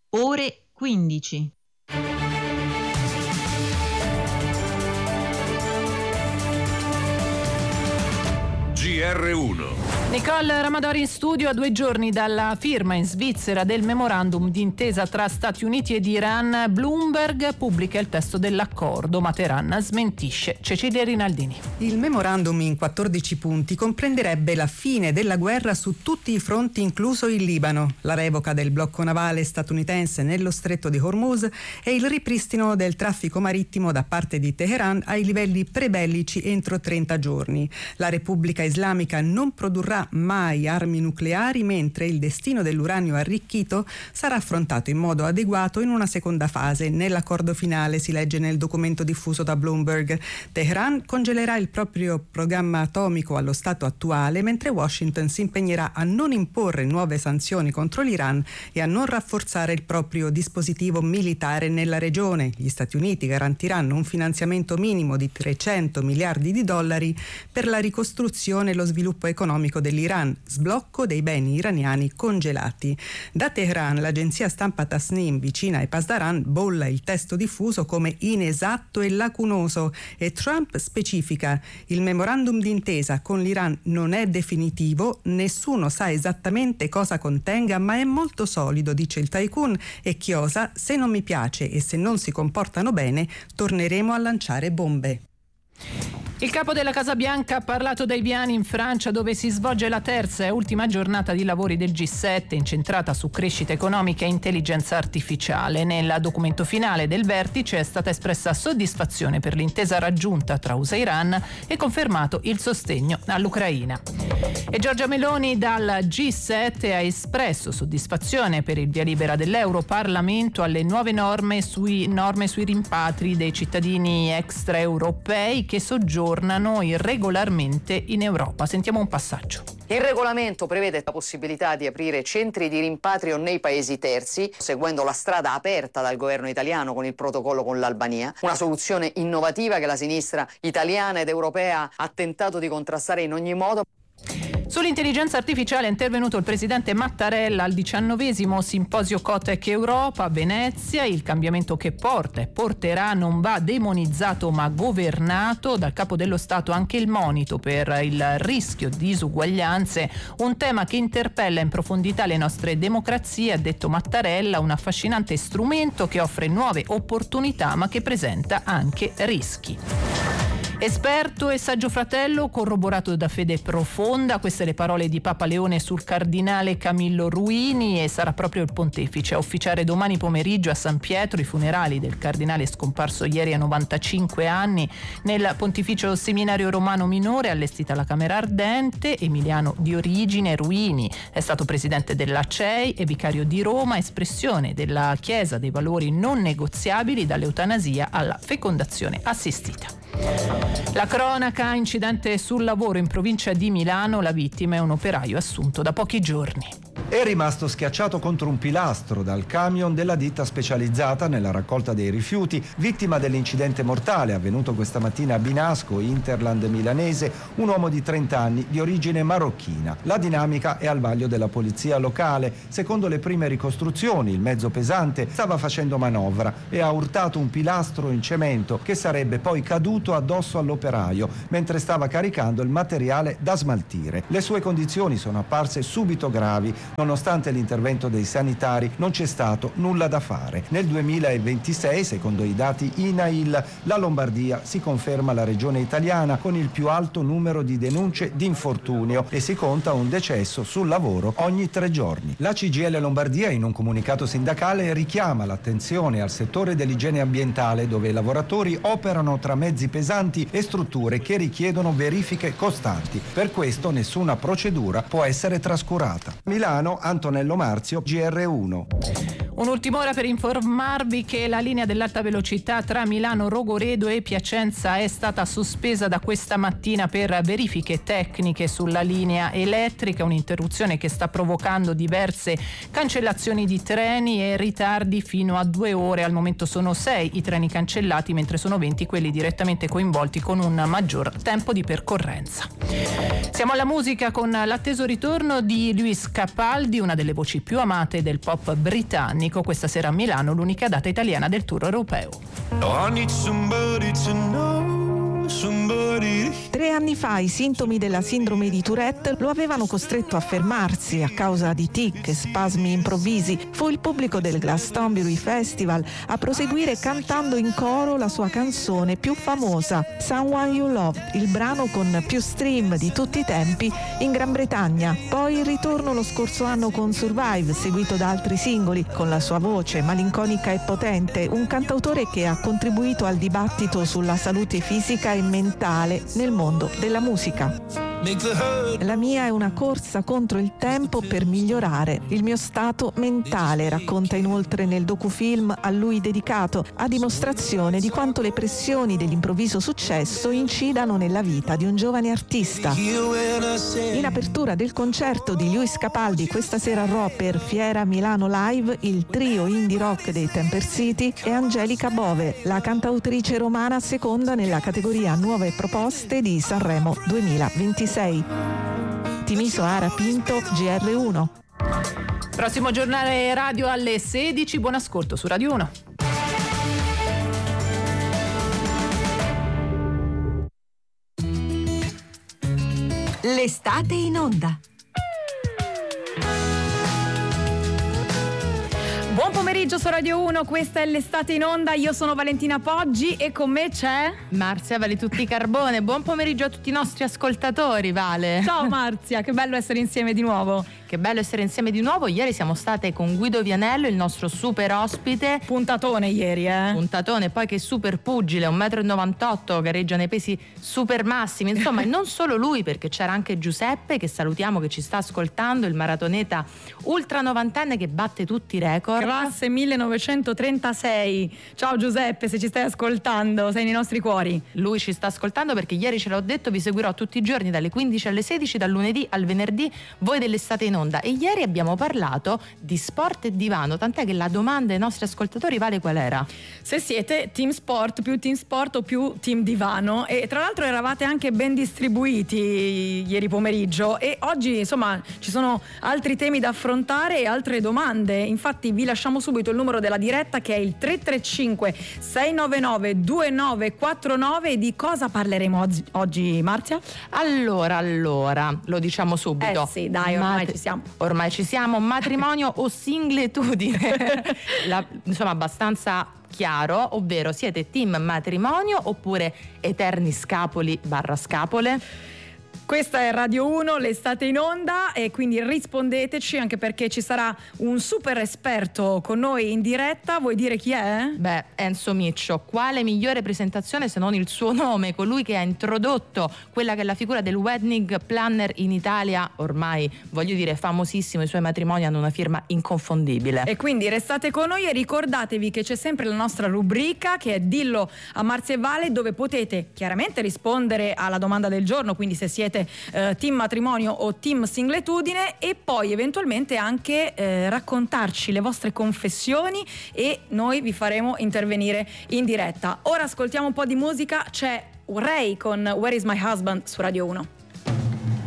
ore 15. GR1. Nicole Ramadori in studio. A 2 giorni dalla firma in Svizzera del memorandum d'intesa tra Stati Uniti ed Iran, Bloomberg pubblica il testo dell'accordo, ma Teheran smentisce. Cecilia Rinaldini. Il memorandum in 14 punti comprenderebbe la fine della guerra su tutti i fronti, incluso il Libano, la revoca del blocco navale statunitense nello stretto di Hormuz e il ripristino del traffico marittimo da parte di Teheran ai livelli prebellici entro 30 giorni. La Repubblica Islamica non produrrà mai armi nucleari, mentre il destino dell'uranio arricchito sarà affrontato in modo adeguato in una seconda fase. Nell'accordo finale, si legge nel documento diffuso da Bloomberg, Teheran congelerà il proprio programma atomico allo stato attuale, mentre Washington si impegnerà a non imporre nuove sanzioni contro l'Iran e a non rafforzare il proprio dispositivo militare nella regione. Gli Stati Uniti garantiranno un finanziamento minimo di $300 miliardi per la ricostruzione e lo sviluppo economico dell'Iran, sblocco dei beni iraniani congelati. Da Teheran, l'agenzia stampa Tasnim, vicina ai Pasdaran, bolla il testo diffuso come inesatto e lacunoso, e Trump specifica: il memorandum d'intesa con l'Iran non è definitivo, nessuno sa esattamente cosa contenga, ma è molto solido, dice il tycoon, e chiosa: se non mi piace e se non si comportano bene, torneremo a lanciare bombe. Il capo della Casa Bianca ha parlato dai Viani in Francia, dove si svolge la terza e ultima giornata di lavori del G7, incentrata su crescita economica e intelligenza artificiale. Nel documento finale del vertice è stata espressa soddisfazione per l'intesa raggiunta tra USA e Iran e confermato il sostegno all'Ucraina. E Giorgia Meloni dal G7 ha espresso soddisfazione per il via libera dell'Europarlamento alle nuove norme sui rimpatri dei cittadini extraeuropei che soggiornano irregolarmente in Europa. Sentiamo un passaggio. Il regolamento prevede la possibilità di aprire centri di rimpatrio nei paesi terzi, seguendo la strada aperta dal governo italiano con il protocollo con l'Albania, una soluzione innovativa che la sinistra italiana ed europea ha tentato di contrastare in ogni modo. Sull'intelligenza artificiale è intervenuto il presidente Mattarella al 19° simposio Cotec Europa a Venezia. Il cambiamento che porta e porterà non va demonizzato ma governato. Dal capo dello Stato anche il monito per il rischio di disuguaglianze, un tema che interpella in profondità le nostre democrazie, ha detto Mattarella, un affascinante strumento che offre nuove opportunità ma che presenta anche rischi. Esperto e saggio fratello, corroborato da fede profonda, queste le parole di Papa Leone sul cardinale Camillo Ruini, e sarà proprio il pontefice a officiare domani pomeriggio a San Pietro i funerali del cardinale scomparso ieri a 95 anni nel Pontificio Seminario Romano Minore, allestita alla Camera Ardente. Emiliano di origine, Ruini è stato presidente della CEI e vicario di Roma, espressione della Chiesa dei valori non negoziabili dall'eutanasia alla fecondazione assistita. La cronaca: incidente sul lavoro in provincia di Milano, la vittima è un operaio assunto da pochi giorni. È rimasto schiacciato contro un pilastro dal camion della ditta specializzata nella raccolta dei rifiuti, vittima dell'incidente mortale avvenuto questa mattina a Binasco, Interland milanese, un uomo di 30 anni di origine marocchina. La dinamica è al vaglio della polizia locale. Secondo le prime ricostruzioni, il mezzo pesante stava facendo manovra e ha urtato un pilastro in cemento che sarebbe poi caduto addosso all'operaio mentre stava caricando il materiale da smaltire. Le sue condizioni sono apparse subito gravi. Nonostante l'intervento dei sanitari, non c'è stato nulla da fare. Nel 2026, secondo i dati INAIL, la Lombardia si conferma la regione italiana con il più alto numero di denunce di infortunio e si conta un decesso sul lavoro ogni 3 giorni. La CGIL Lombardia, in un comunicato sindacale, richiama l'attenzione al settore dell'igiene ambientale, dove i lavoratori operano tra mezzi pesanti e strutture che richiedono verifiche costanti. Per questo nessuna procedura può essere trascurata. Milano, Antonello Marzio, GR1. Un'ultima ora per informarvi che la linea dell'alta velocità tra Milano, Rogoredo e Piacenza è stata sospesa da questa mattina per verifiche tecniche sulla linea elettrica, un'interruzione che sta provocando diverse cancellazioni di treni e ritardi fino a 2 ore. Al momento sono 6 i treni cancellati, mentre sono 20 quelli direttamente coinvolti con un maggior tempo di percorrenza. Siamo alla musica con l'atteso ritorno di Lewis Capaldi, una delle voci più amate del pop britannico. Amico questa sera a Milano, l'unica data italiana del tour europeo. 3 anni fa i sintomi della sindrome di Tourette lo avevano costretto a fermarsi a causa di tic e spasmi improvvisi. Fu il pubblico del Glastonbury Festival a proseguire cantando in coro la sua canzone più famosa, Someone You Love, il brano con più stream di tutti i tempi in Gran Bretagna. Poi il ritorno lo scorso anno con Survive, seguito da altri singoli. Con la sua voce malinconica e potente, un cantautore che ha contribuito al dibattito sulla salute fisica e mentale nel mondo della musica. La mia è una corsa contro il tempo per migliorare il mio stato mentale, racconta inoltre nel docufilm a lui dedicato, a dimostrazione di quanto le pressioni dell'improvviso successo incidano nella vita di un giovane artista. In apertura del concerto di Lewis Capaldi questa sera a Rho per Fiera Milano Live, il trio indie rock dei Temper City e Angelica Bove, la cantautrice romana seconda nella categoria Nuove Proposte di Sanremo 2026. Timiso Ara Pinto, GR1. Prossimo giornale radio alle 16, buon ascolto su Radio 1. L'estate in onda. Buon pomeriggio su Radio 1, questa è l'estate in onda, io sono Valentina Poggi e con me c'è Marzia Valetutti Carbone. Buon pomeriggio a tutti i nostri ascoltatori, Vale. Ciao Marzia, che bello essere insieme di nuovo. Che bello essere insieme di nuovo. Ieri siamo state con Guido Vianello, il nostro super ospite. Puntatone ieri, Puntatone, poi che super pugile, 1,98 m, gareggia nei pesi super massimi. Insomma, e non solo lui, perché c'era anche Giuseppe, che salutiamo, che ci sta ascoltando, il maratoneta ultra novantenne che batte tutti i record. Classe 1936. Ciao Giuseppe, se ci stai ascoltando, sei nei nostri cuori. Lui ci sta ascoltando perché ieri ce l'ho detto, vi seguirò tutti i giorni dalle 15 alle 16, dal lunedì al venerdì, voi dell'estate in onda. E ieri abbiamo parlato di sport e divano, tant'è che la domanda ai nostri ascoltatori, Vale, qual era? Se siete team sport o più team divano, e tra l'altro eravate anche ben distribuiti ieri pomeriggio, e oggi insomma ci sono altri temi da affrontare e altre domande. Infatti vi lasciamo subito il numero della diretta, che è il 335 699 2949. Di cosa parleremo oggi, Marzia? Allora, lo diciamo subito. Sì, dai, ormai ci siamo. Matrimonio o singletudine? Insomma, abbastanza chiaro, ovvero siete team matrimonio oppure eterni scapoli / scapole? Questa è Radio 1, l'estate in onda, e quindi rispondeteci, anche perché ci sarà un super esperto con noi in diretta. Vuoi dire chi è? Beh, Enzo Miccio. Quale migliore presentazione se non il suo nome, colui che ha introdotto quella che è la figura del wedding planner in Italia, ormai voglio dire famosissimo, i suoi matrimoni hanno una firma inconfondibile. E quindi restate con noi e ricordatevi che c'è sempre la nostra rubrica, che è Dillo a Marzia e Vale, dove potete chiaramente rispondere alla domanda del giorno, quindi se siete team matrimonio o team singletudine, e poi eventualmente anche raccontarci le vostre confessioni e noi vi faremo intervenire in diretta. Ora ascoltiamo un po' di musica, c'è Ray con Where is my husband su Radio 1.